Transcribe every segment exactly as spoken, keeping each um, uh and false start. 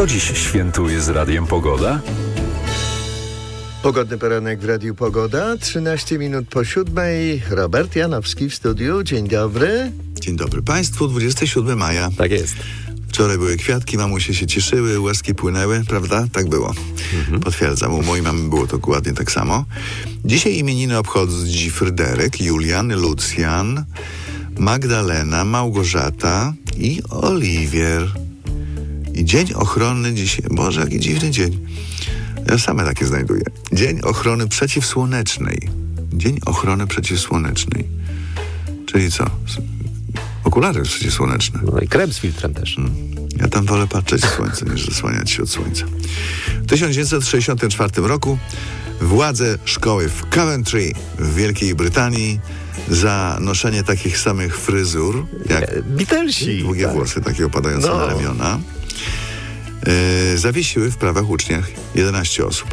Kto dziś świętuje z Radiem Pogoda? Pogodny poranek w Radiu Pogoda, trzynaście minut po siódmej. Robert Janowski w studiu. Dzień dobry. Dzień dobry Państwu, dwudziestego siódmego maja. Tak jest. Wczoraj były kwiatki, mamusie się cieszyły, łezki płynęły, prawda? Tak było. Mhm. Potwierdzam, u mojej mamy było to dokładnie tak samo. Dzisiaj imieniny obchodzi Fryderyk, Julian, Lucjan, Magdalena, Małgorzata i Oliwier. I Dzień Ochrony dzisiaj... Boże, jaki dziwny dzień. Ja same takie znajduję. Dzień Ochrony Przeciwsłonecznej. Dzień Ochrony Przeciwsłonecznej. Czyli co? Okulary przeciwsłoneczne. No i krem z filtrem też. Hmm. Ja tam wolę patrzeć w słońce, niż zasłaniać się od słońca. W tysiąc dziewięćset sześćdziesiątym czwartym roku władze szkoły w Coventry w Wielkiej Brytanii za noszenie takich samych fryzur jak Beatlesi. Długie tak. włosy, takie opadające no. na ramiona. Yy, zawiesiły w prawach uczniach jedenaście osób.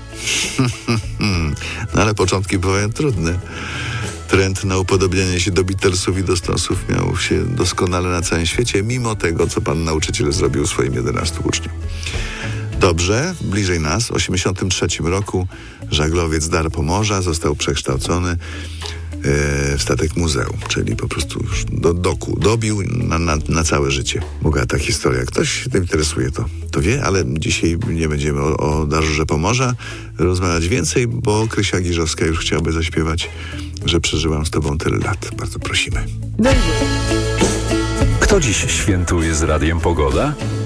No ale początki bywają trudne. Trend na upodobnienie się do Beatlesów i do Stonesów miał się doskonale na całym świecie, mimo tego, co pan nauczyciel zrobił swoim jedenastu uczniom. Dobrze, bliżej nas, w osiemdziesiątym trzecim roku żaglowiec Dar Pomorza został przekształcony w statek muzeum, czyli po prostu już do doku dobił na, na, na całe życie. Bogata historia. Ktoś się tym interesuje, to, to wie, ale dzisiaj nie będziemy o, o Darze Pomorza rozmawiać więcej, bo Krysia Giżowska już chciałaby zaśpiewać, że przeżyłam z tobą tyle lat. Bardzo prosimy. Kto dziś świętuje z Radiem Pogoda?